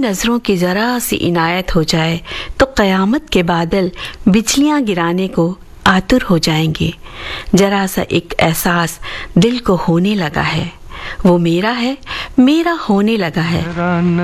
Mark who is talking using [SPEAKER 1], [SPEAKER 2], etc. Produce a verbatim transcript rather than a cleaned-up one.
[SPEAKER 1] नजरों की जरा सी इनायत हो जाए तो कयामत के बादल बिजलियां गिराने को आतुर हो जाएंगे। जरा सा एक एहसास दिल को होने लगा है, वो मेरा है, मेरा होने लगा है।